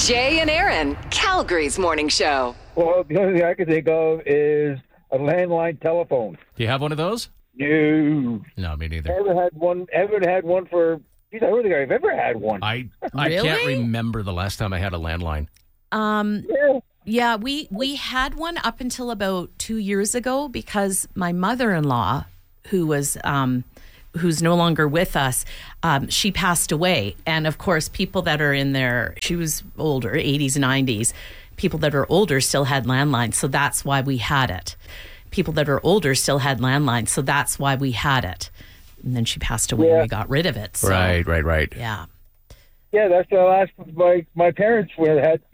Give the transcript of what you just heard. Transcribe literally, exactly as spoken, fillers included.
Jay and Aaron, Calgary's morning show. Well, the only thing I can think of is a landline telephone. Do you have one of those? No. No, me neither. Ever had one? Ever had one for? Geez, I don't think I've ever had one. I I Really? can't remember the last time I had a landline. Um, yeah. yeah, we, we had one up until about two years ago because my mother-in-law, who was um, who's no longer with us, um, she passed away. And of course, people that are in their, she was older, eighties, nineties, people that are older still had landlines. So that's why we had it. People that are older still had landlines. So that's why we had it. And then she passed away Yeah. and we got rid of it. So, Right, right, right. yeah. Yeah, that's the last. My my parents were had